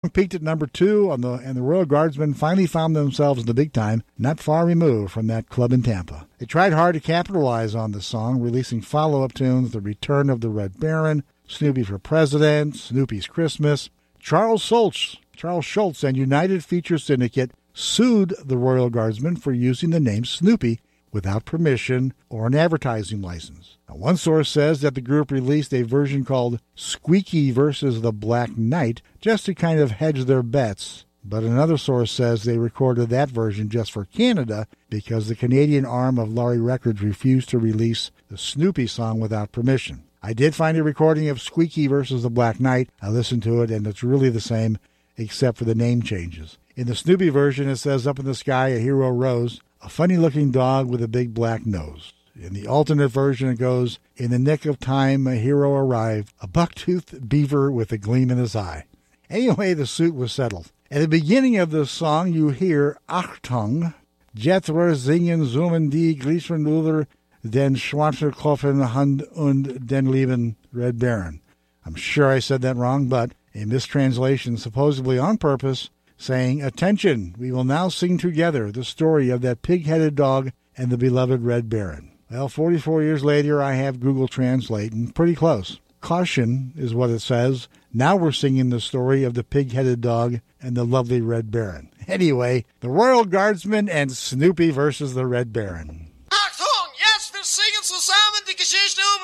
peaked at number 2, and the Royal Guardsmen finally found themselves in the big time, not far removed from that club in Tampa. They tried hard to capitalize on the song, releasing follow-up tunes, The Return of the Red Baron, Snoopy for President, Snoopy's Christmas. Charles Schultz and United Feature Syndicate sued the Royal Guardsmen for using the name Snoopy without permission or an advertising license. Now, one source says that the group released a version called Squeaky versus the Black Knight just to kind of hedge their bets, but another source says they recorded that version just for Canada because the Canadian arm of Laurie Records refused to release the Snoopy song without permission. I did find a recording of Squeaky versus the Black Knight. I listened to it, and it's really the same except for the name changes. In the Snoopy version, it says, "Up in the sky, a hero rose, a funny-looking dog with a big black nose." In the alternate version, it goes, "In the nick of time, a hero arrived, a buck-toothed beaver with a gleam in his eye." Anyway, the suit was settled. At the beginning of the song, you hear Achtung, Jethro singen zoomen die Gleichmanöver den Schwarzenkoffen Hund und den lieben Red Baron. I'm sure I said that wrong, but a mistranslation, supposedly on purpose, saying, "Attention, we will now sing together the story of that pig-headed dog and the beloved Red Baron." Well, 44 years later, I have Google Translate, and pretty close. Caution is what it says. Now we're singing the story of the pig-headed dog and the lovely Red Baron. Anyway, the Royal Guardsmen and Snoopy versus the Red Baron.